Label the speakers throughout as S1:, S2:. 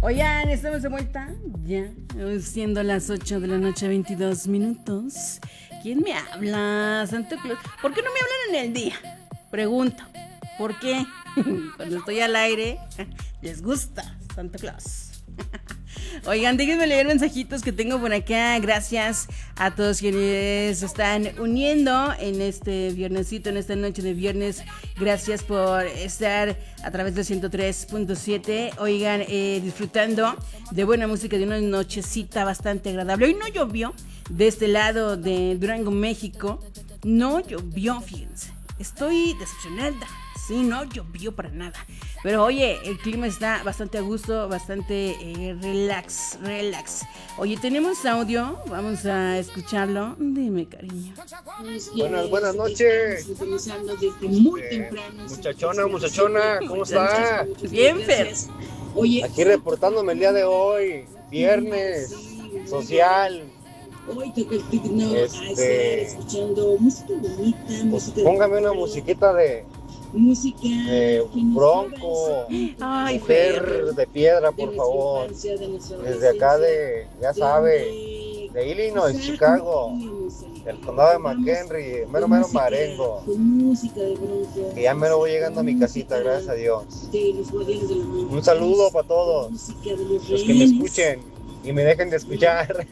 S1: Oigan, estamos de vuelta ya, siendo las 8 de la noche, 22 minutos. ¿Quién me habla? Santa Claus. ¿Por qué no me hablan en el día? Pregunto, ¿por qué? Cuando estoy al aire, les gusta Santa Claus. Oigan, déjenme leer mensajitos que tengo por acá. Gracias a todos quienes se están uniendo en este viernesito, en esta noche de viernes. Gracias por estar a través del 103.7. Oigan, disfrutando de buena música, de una nochecita bastante agradable. Hoy no llovió de este lado de Durango, México. No llovió, fíjense. Estoy decepcionada. Sí, no llovió para nada. Pero oye, el clima está bastante a gusto, bastante relax. Oye, tenemos audio, vamos a escucharlo. Dime, cariño.
S2: Buenas noches. Muchachona, ¿cómo está?
S1: Bien, Fer.
S2: Aquí reportándome el día de hoy, viernes, social. Pues póngame una musiquita de Bronco,
S1: Ay,
S2: Mujer de Piedra, por favor. Desde acá de, ya sabe, de Illinois, Chicago, del condado de McHenry, mero Marengo. Que ya mero voy llegando a mi casita, gracias a Dios. Un saludo para todos los que me escuchen y me dejen de escuchar.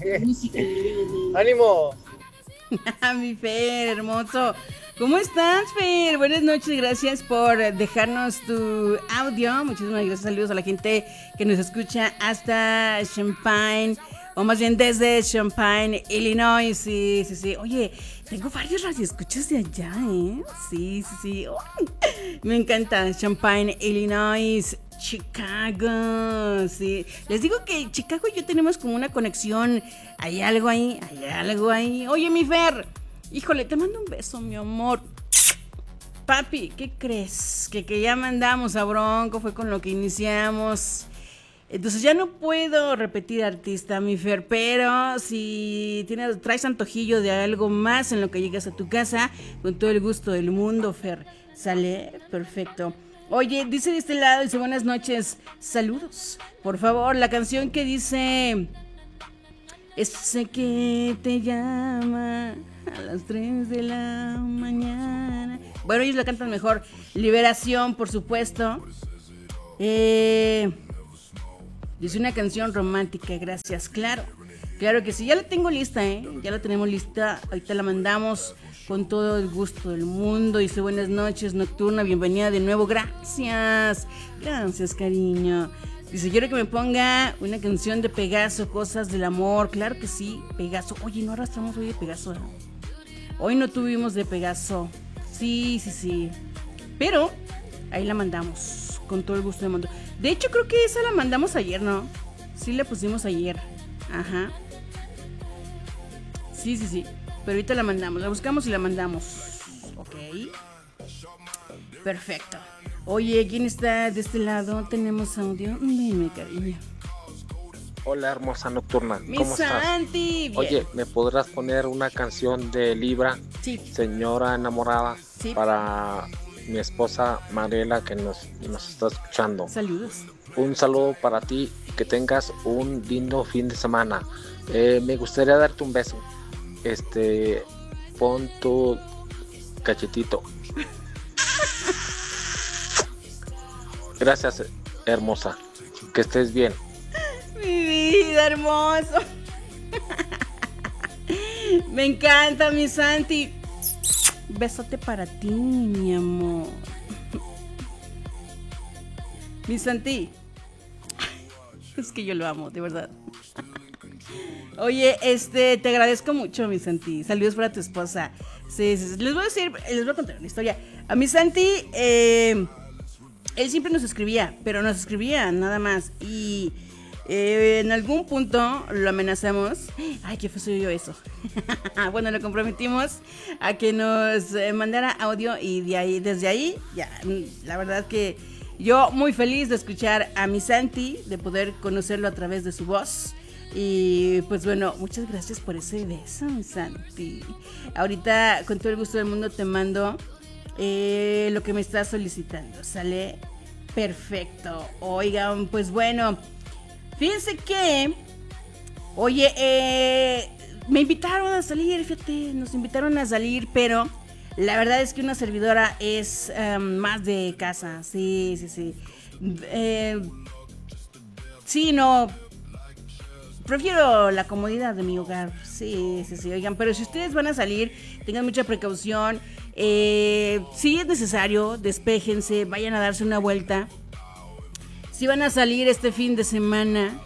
S2: ¡Ánimo!
S1: Mi Fer, hermoso. ¿Cómo estás, Fer? Buenas noches, gracias por dejarnos tu audio. Muchísimas gracias, saludos a la gente que nos escucha hasta Champaign, o más bien desde Champaign, Illinois. Sí. Oye, tengo varios radioescuchas de allá, ¿eh? Sí. Me encanta Champaign, Illinois, Chicago, sí. Les digo que Chicago y yo tenemos como una conexión. Hay algo ahí. Oye, mi Fer, híjole, te mando un beso, mi amor. Papi, ¿qué crees? Que ya mandamos a Bronco, fue con lo que iniciamos. Entonces ya no puedo repetir artista, mi Fer, pero si traes antojillo de algo más en lo que llegas a tu casa, con todo el gusto del mundo, Fer. ¿Sale? Perfecto. Oye, dice de este lado, dice buenas noches, saludos. Por favor, la canción que dice... Ese que te llama a las 3 de la mañana. Bueno, ellos la cantan mejor. Liberación, por supuesto. Dice una canción romántica, gracias. Claro que sí, ya la tengo lista, ya la tenemos lista. Ahorita la mandamos con todo el gusto del mundo. Dice buenas noches, Nocturna, bienvenida de nuevo. Gracias, cariño. Dice, quiero que me ponga una canción de Pegaso, Cosas del Amor. Claro que sí, Pegaso. Oye, no arrastramos hoy de Pegaso, ¿no? Hoy no tuvimos de Pegaso. Sí. Pero ahí la mandamos con todo el gusto del mundo. De hecho, creo que esa la mandamos ayer, ¿no? Sí, la pusimos ayer. Ajá. Sí. Pero ahorita la mandamos. La buscamos y la mandamos. Ok. Perfecto. Oye, ¿quién está de este lado? Tenemos audio. Dime, cariño.
S3: Hola, hermosa Nocturna. ¿Cómo
S1: Santi,
S3: estás? Oye, ¿me podrás poner una canción de Libra?
S1: Sí.
S3: Señora enamorada.
S1: Sí.
S3: Para mi esposa Mariela, que nos está escuchando.
S1: Saludos.
S3: Un saludo para ti y que tengas un lindo fin de semana. Me gustaría darte un beso. Pon tu cachetito. Gracias, hermosa. Que estés bien.
S1: Mi vida, hermoso. Me encanta, mi Santi. Besote para ti, mi amor. Mi Santi. Es que yo lo amo, de verdad. Oye, te agradezco mucho, mi Santi. Saludos para tu esposa. Sí. Les voy a contar una historia. A mi Santi, él siempre nos escribía, pero nos escribía nada más. Y en algún punto lo amenazamos. Ay, qué feo soy yo eso. Bueno, lo comprometimos a que nos mandara audio. Y desde ahí, ya, la verdad que yo muy feliz de escuchar a mi Santi, de poder conocerlo a través de su voz. Y pues bueno, muchas gracias por ese beso, mi Santi. Ahorita, con todo el gusto del mundo, te mando lo que me estás solicitando. ¿Sale? Perfecto. Oigan, pues bueno, Fíjense que, oye, me invitaron a salir, fíjate, nos invitaron a salir, pero la verdad es que una servidora es más de casa, sí. Sí, no, prefiero la comodidad de mi hogar, sí, oigan, pero si ustedes van a salir, tengan mucha precaución, si es necesario, despéjense, vayan a darse una vuelta. Si van a salir este fin de semana,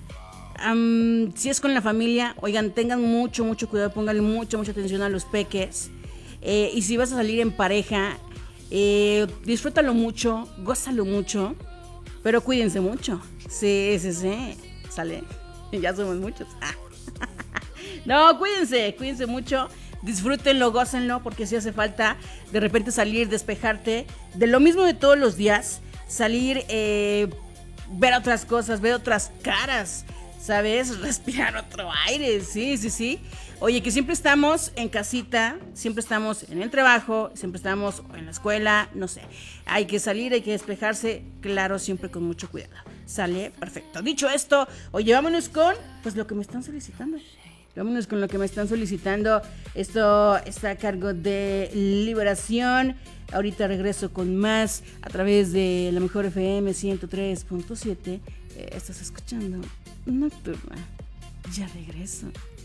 S1: si es con la familia, oigan, tengan mucho cuidado, pónganle mucha atención a los peques. Y si vas a salir en pareja, disfrútalo mucho, gózalo mucho, pero cuídense mucho. Sí, sale, ya somos muchos. No, cuídense mucho, disfrútenlo, gócenlo, porque si hace falta de repente salir, despejarte de lo mismo de todos los días. Salir, ver otras cosas, ver otras caras, ¿sabes? Respirar otro aire, sí. Oye, que siempre estamos en casita, siempre estamos en el trabajo, siempre estamos en la escuela, no sé. Hay que salir, hay que despejarse, claro, siempre con mucho cuidado. ¿Sale? Perfecto. Dicho esto, oye, vámonos con, pues, lo que me están solicitando. Vámonos con lo que me están solicitando. Esto está a cargo de Liberación. Ahorita regreso con más a través de la mejor FM 103.7. Estás escuchando Nocturna. Ya regreso.